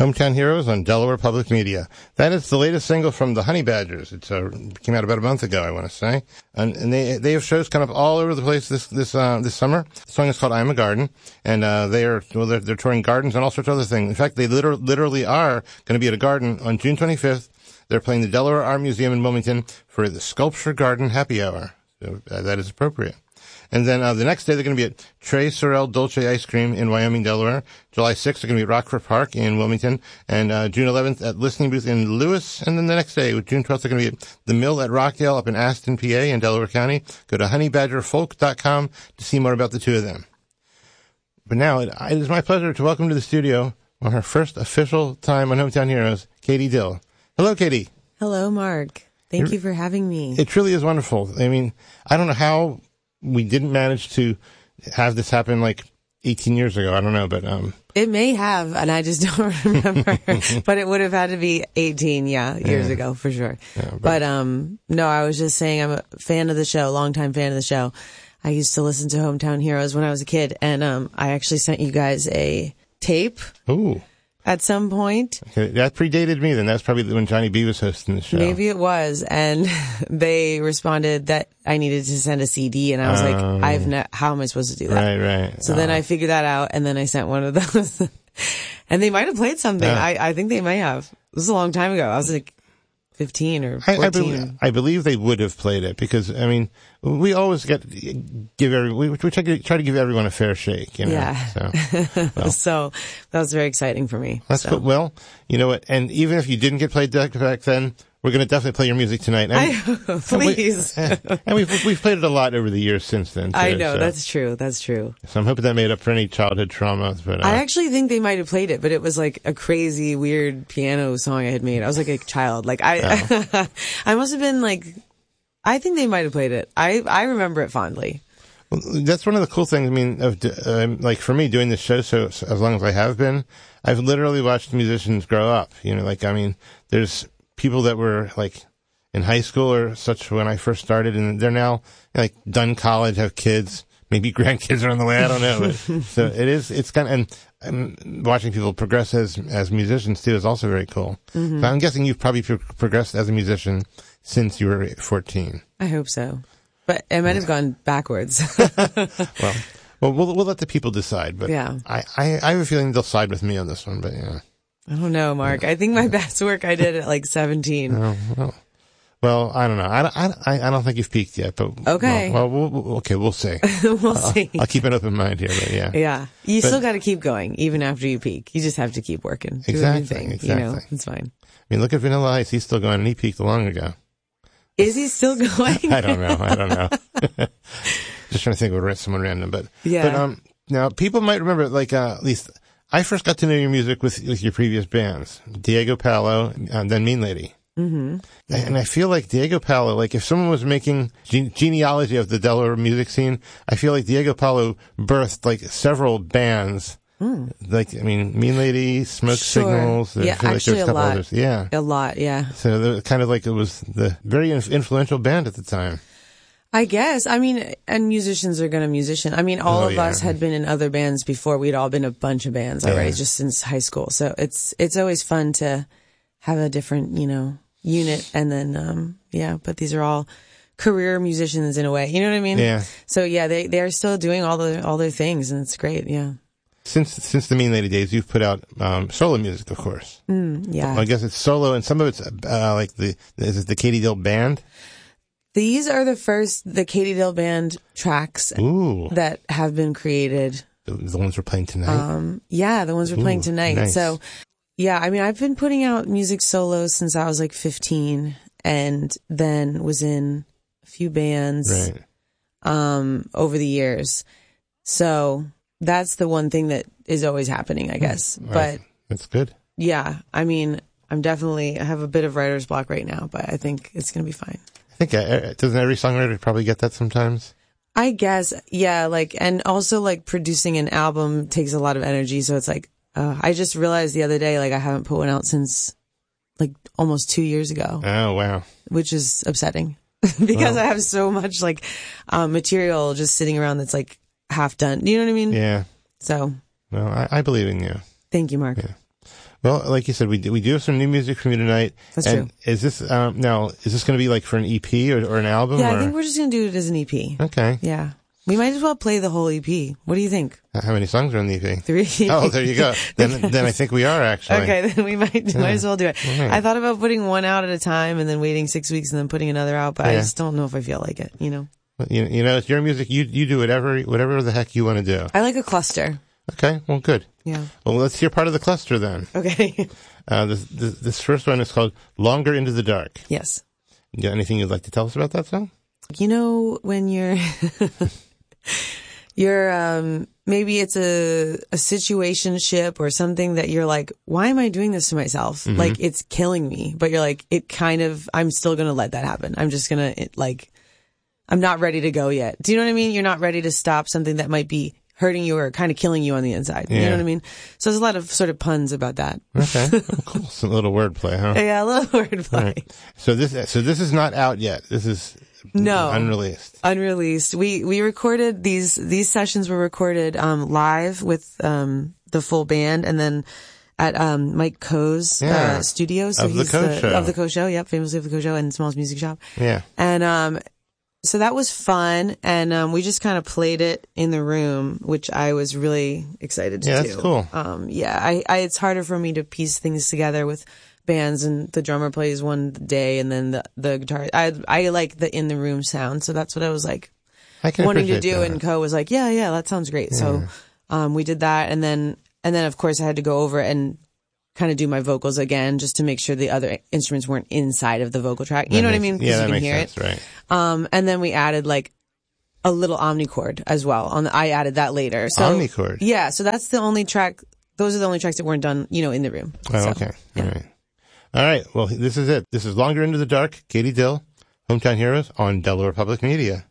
Hometown Heroes on Delaware Public Media. That is the latest single from the Honey Badgers. It came out about a month ago, I want to say. And they have shows kind of all over the place this summer. The song is called I'm a Garden. And they're touring gardens and all sorts of other things. In fact, they literally are going to be at a garden on June 25th. They're playing the Delaware Art Museum in Wilmington for the Sculpture Garden Happy Hour. So that is appropriate. And then the next day, they're going to be at Tres Sorel Dolce Ice Cream in Wyoming, Delaware. July 6th, they're going to be at Rockford Park in Wilmington. And June 11th at Listening Booth in Lewis. And then the next day, June 12th, they're going to be at The Mill at Rockdale up in Aston, PA in Delaware County. Go to honeybadgerfolk.com to see more about the two of them. But now, it is my pleasure to welcome to the studio on her first official time on Hometown Heroes, Katie Dill. Hello, Katie. Hello, Mark. Thank you for having me. It truly is wonderful. I mean, I don't know how we didn't manage to have this happen like 18 years ago. I don't know, but it may have, and I just don't remember. But it would have had to be 18, years ago for sure. Yeah, but no, I was just saying I'm a fan of the show, longtime fan of the show. I used to listen to Hometown Heroes when I was a kid, and I actually sent you guys a tape. Ooh. At some point. Okay, that predated me then. That's probably when Johnny B was hosting the show. Maybe it was. And they responded that I needed to send a CD. And I was like, how am I supposed to do that? Right. So then I figured that out. And then I sent one of those. And they might have played something. I think they may have. This was a long time ago. I was like 15 or 14. I believe they would have played it because, I mean, we always try to give everyone a fair shake, you know. Yeah. So that was very exciting for me. That's cool. Well, you know what? And even if you didn't get played back then, we're going to definitely play your music tonight. Please. And we've played it a lot over the years since then, too. I know. That's true. That's true. So I'm hoping that made up for any childhood trauma. But I actually think they might have played it, but it was like a crazy, weird piano song I had made. I was like a child. Like I must have been like, I think they might have played it. I remember it fondly. Well, that's one of the cool things. I mean, like for me doing this show, so as long as I have been, I've literally watched musicians grow up. You know, like, I mean, there's people that were like in high school or such when I first started, and they're now like done college, have kids, maybe grandkids are on the way. I don't know. But, so it's kind of, and watching people progress as musicians too is also very cool. Mm-hmm. So I'm guessing you've probably progressed as a musician since you were 14. I hope so. But it might have gone backwards. Well, we'll let the people decide. But yeah. I have a feeling they'll side with me on this one. But yeah. I don't know, Mark. I think my best work I did at like 17. Oh, well, I don't know. I don't think you've peaked yet. But okay. We'll see. We'll see. I'll keep an open mind here. But yeah. Yeah. You still got to keep going even after you peak. You just have to keep working. Exactly. You know, it's fine. I mean, look at Vanilla Ice. He's still going, and he peaked long ago. Is he still going? I don't know. Just trying to think of someone random, but yeah. But now people might remember, like at least I first got to know your music with your previous bands, Diego Palo, and then Mean Lady. Mm-hmm. And I feel like Diego Palo, like if someone was making genealogy of the Delaware music scene, I feel like Diego Palo birthed like several bands. Like, I mean, Mean Lady, Smoke Signals. Yeah, actually a lot. Others. Yeah. A lot, yeah. So kind of like it was the very influential band at the time. I guess. I mean, and musicians are going to musician. I mean, all of us had been in other bands before. We'd all been a bunch of bands already just since high school. So it's always fun to have a different, unit. And then, but these are all career musicians in a way. You know what I mean? Yeah. So yeah, they are still doing all their things, and it's great. Yeah. Since the Mean Lady days, you've put out solo music, of course. Yeah. I guess it's solo, and some of it's like is it the Katie Dill Band? These are the Katie Dill Band tracks that have been created. The ones we're playing tonight? Yeah, the ones we're playing tonight. Nice. So, yeah, I mean, I've been putting out music solo since I was like 15, and then was in a few bands over the years. So that's the one thing that is always happening, I guess. But that's good. Yeah, I mean, I have a bit of writer's block right now, but I think it's going to be fine. I think, doesn't every songwriter probably get that sometimes? I guess, yeah, and also producing an album takes a lot of energy, so it's I just realized the other day, I haven't put one out since, almost 2 years ago. Oh, wow. Which is upsetting, because I have so much, material just sitting around that's, half done. You know what I mean? Yeah. So. Well, I believe in you. Thank you, Mark. Yeah. Well, like you said, we do have some new music from you tonight. That's true. Is this now? Is this going to be like for an EP or an album? Yeah, or? I think we're just going to do it as an EP. Okay. Yeah. We might as well play the whole EP. What do you think? How many songs are on the EP? 3. Oh, there you go. Then I think we are actually. Okay, then we might as well do it. Right. I thought about putting one out at a time and then waiting 6 weeks and then putting another out, but I just don't know if I feel like it, you know? You know, it's your music. You do whatever the heck you want to do. I like a cluster. Okay, well, good. Yeah. Well, let's hear part of the cluster then. Okay. This first one is called Longer Into the Dark. Yes. You got anything you'd like to tell us about that song? You know, when you're maybe it's a situationship or something that you're like, why am I doing this to myself? Mm-hmm. Like, it's killing me. But you're like, I'm still going to let that happen. I'm just going to, I'm not ready to go yet. Do you know what I mean? You're not ready to stop something that might be hurting you or kind of killing you on the inside. Yeah. You know what I mean? So there's a lot of sort of puns about that. Okay. Oh, cool. Some little wordplay, huh? Yeah, a little wordplay. Right. So this is not out yet. This is unreleased. Unreleased. We recorded these sessions were recorded live with the full band and then at Mike Coe's studio. So of the Coe Show. Of the Coe Show, yep, famously of the Coe Show and Small's Music Shop. Yeah. And so that was fun, and we just kind of played it in the room, which I was really excited to do. Yeah, that's cool. It's harder for me to piece things together with bands, and the drummer plays one day, and then the guitar. I like the in the room sound, so that's what I was like wanting to do. And Co was like, yeah, that sounds great. Yeah. So we did that, and then of course I had to go over and kind of do my vocals again just to make sure the other instruments weren't inside of the vocal track. You know what I mean? Yeah, that you can makes hear sense, it. Right. And then we added like a little omnichord as well. I added that later. So, omnichord? Yeah, so that's the only track. Those are the only tracks that weren't done, in the room. Oh, okay. Yeah. All right. Well, this is it. This is Longer Into the Dark, Katie Dill, Hometown Heroes on Delaware Public Media.